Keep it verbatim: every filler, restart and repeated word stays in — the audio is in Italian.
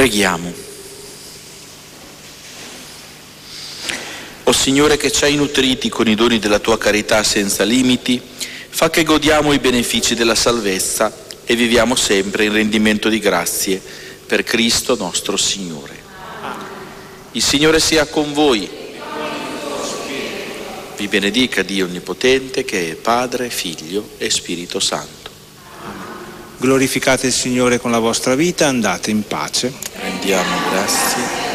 Preghiamo. O Signore, che ci hai nutriti con i doni della tua carità senza limiti, fa che godiamo i benefici della salvezza e viviamo sempre in rendimento di grazie per Cristo nostro Signore. Il Signore sia con voi. Vi benedica Dio Onnipotente, che è Padre, Figlio e Spirito Santo. Glorificate il Signore con la vostra vita, andate in pace. Rendiamo grazie.